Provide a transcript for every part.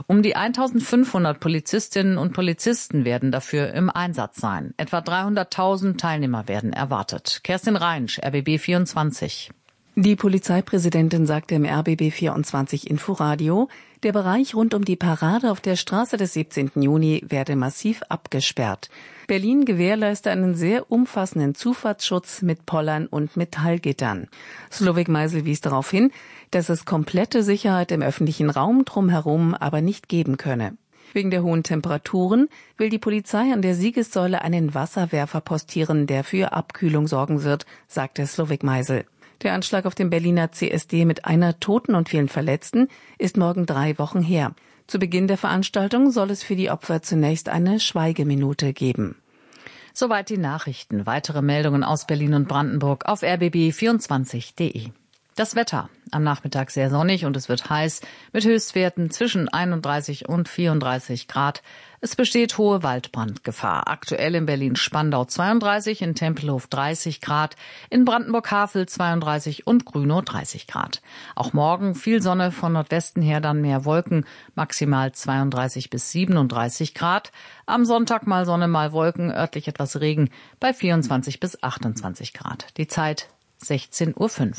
Um die 1.500 Polizistinnen und Polizisten werden dafür im Einsatz sein. Etwa 300.000 Teilnehmer werden erwartet. Kerstin Reinsch, RBB 24. Die Polizeipräsidentin sagte im RBB 24 Inforadio, der Bereich rund um die Parade auf der Straße des 17. Juni werde massiv abgesperrt. Berlin gewährleiste einen sehr umfassenden Zufahrtsschutz mit Pollern und Metallgittern. Slowik Meisel wies darauf hin, dass es komplette Sicherheit im öffentlichen Raum drumherum aber nicht geben könne. Wegen der hohen Temperaturen will die Polizei an der Siegessäule einen Wasserwerfer postieren, der für Abkühlung sorgen wird, sagte Slowik Meisel. Der Anschlag auf dem Berliner CSD mit einer Toten und vielen Verletzten ist morgen 3 Wochen her. Zu Beginn der Veranstaltung soll es für die Opfer zunächst eine Schweigeminute geben. Soweit die Nachrichten. Weitere Meldungen aus Berlin und Brandenburg auf rbb24.de. Das Wetter. Am Nachmittag sehr sonnig und es wird heiß mit Höchstwerten zwischen 31 und 34 Grad. Es besteht hohe Waldbrandgefahr. Aktuell in Berlin-Spandau 32, in Tempelhof 30 Grad, in Brandenburg-Havel 32 und Grünow 30 Grad. Auch morgen viel Sonne, von Nordwesten her dann mehr Wolken, maximal 32 bis 37 Grad. Am Sonntag mal Sonne, mal Wolken, örtlich etwas Regen bei 24 bis 28 Grad. Die Zeit 16:05 Uhr.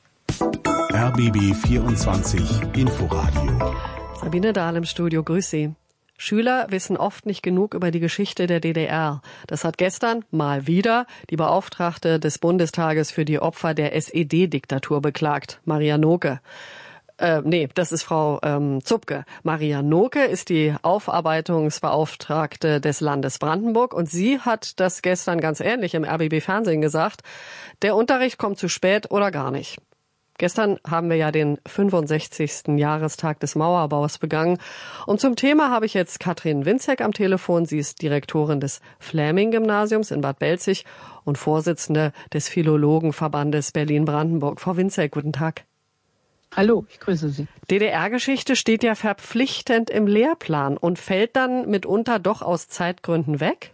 RBB 24 Inforadio. Sabine Dahl im Studio, grüß Sie. Schüler wissen oft nicht genug über die Geschichte der DDR. Das hat gestern mal wieder die Beauftragte des Bundestages für die Opfer der SED-Diktatur beklagt, Maria Noke. Das ist Frau Zupke. Maria Noke ist die Aufarbeitungsbeauftragte des Landes Brandenburg und sie hat das gestern ganz ähnlich im RBB-Fernsehen gesagt. Der Unterricht kommt zu spät oder gar nicht. Gestern haben wir ja den 65. Jahrestag des Mauerbaus begangen. Und zum Thema habe ich jetzt Katrin Winzek am Telefon. Sie ist Direktorin des Fläming-Gymnasiums in Bad Belzig und Vorsitzende des Philologenverbandes Berlin-Brandenburg. Frau Winzek, guten Tag. Hallo, ich grüße Sie. DDR-Geschichte steht ja verpflichtend im Lehrplan und fällt dann mitunter doch aus Zeitgründen weg?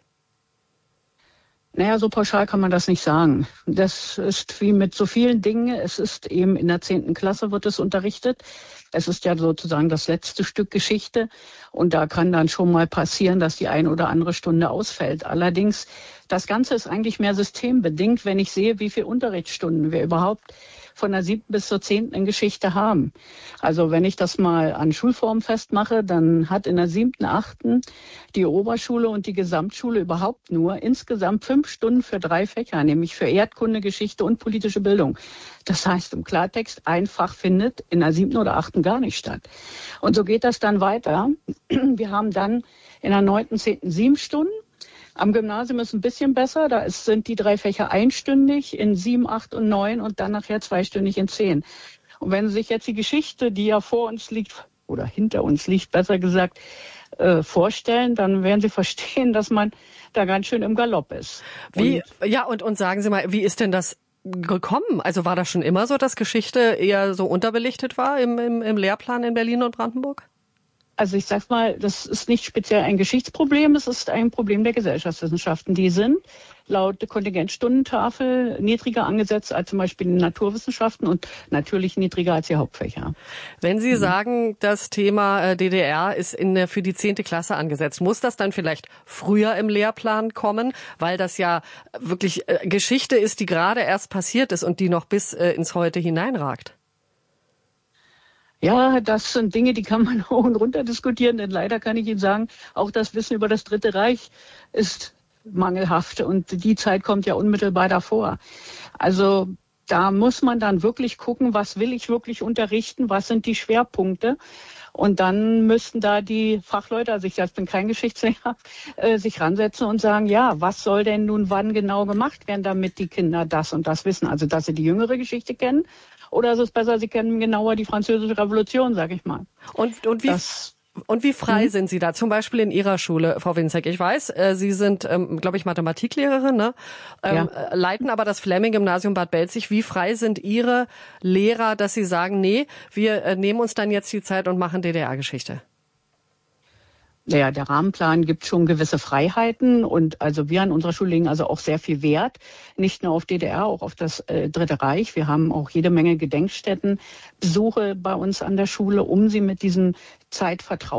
Naja, so pauschal kann man das nicht sagen. Das ist wie mit so vielen Dingen. Es ist eben in der 10. Klasse wird es unterrichtet. Es ist ja sozusagen das letzte Stück Geschichte. Und da kann dann schon mal passieren, dass die ein oder andere Stunde ausfällt. Allerdings, das Ganze ist eigentlich mehr systembedingt, wenn ich sehe, wie viele Unterrichtsstunden wir überhaupt von der 7. bis zur 10. in Geschichte haben. Also wenn ich das mal an Schulformen festmache, dann hat in der 7., 8. die Oberschule und die Gesamtschule überhaupt nur insgesamt 5 Stunden für 3 Fächer, nämlich für Erdkunde, Geschichte und politische Bildung. Das heißt im Klartext, ein Fach findet in der 7. oder 8. gar nicht statt. Und so geht das dann weiter. Wir haben dann in der 9., 10. 7 Stunden. Am Gymnasium ist es ein bisschen besser, da sind die 3 Fächer einstündig in 7, 8 und 9 und dann nachher 2stündig in 10. Und wenn Sie sich jetzt die Geschichte, die ja vor uns liegt, oder hinter uns liegt, besser gesagt, vorstellen, dann werden Sie verstehen, dass man da ganz schön im Galopp ist. Und sagen Sie mal, wie ist denn das gekommen? Also war das schon immer so, dass Geschichte eher so unterbelichtet war im Lehrplan in Berlin und Brandenburg? Also ich sag mal, das ist nicht speziell ein Geschichtsproblem, es ist ein Problem der Gesellschaftswissenschaften. Die sind laut Kontingentstundentafel niedriger angesetzt als zum Beispiel in Naturwissenschaften und natürlich niedriger als die Hauptfächer. Wenn Sie sagen, das Thema DDR ist für die 10. Klasse angesetzt, muss das dann vielleicht früher im Lehrplan kommen, weil das ja wirklich Geschichte ist, die gerade erst passiert ist und die noch bis ins Heute hineinragt? Ja, das sind Dinge, die kann man hoch und runter diskutieren, denn leider kann ich Ihnen sagen, auch das Wissen über das Dritte Reich ist mangelhaft und die Zeit kommt ja unmittelbar davor. Also da muss man dann wirklich gucken, was will ich wirklich unterrichten, was sind die Schwerpunkte und dann müssten da die Fachleute, also ich bin kein Geschichtslehrer, sich ransetzen und sagen, ja, was soll denn nun wann genau gemacht werden, damit die Kinder das und das wissen, also dass sie die jüngere Geschichte kennen. Oder ist es besser, Sie kennen genauer die Französische Revolution, sag ich mal. Und wie frei sind Sie da? Zum Beispiel in Ihrer Schule, Frau Winzek. Ich weiß, Sie sind, glaube ich, Mathematiklehrerin, ne? Leiten aber das Fläming-Gymnasium Bad Belzig. Wie frei sind Ihre Lehrer, dass Sie sagen, nee, wir nehmen uns dann jetzt die Zeit und machen DDR-Geschichte? Naja, der Rahmenplan gibt schon gewisse Freiheiten und also wir an unserer Schule legen also auch sehr viel Wert, nicht nur auf DDR, auch auf das Dritte Reich. Wir haben auch jede Menge Gedenkstätten, Besuche bei uns an der Schule, um sie mit diesem Zeitvertrauen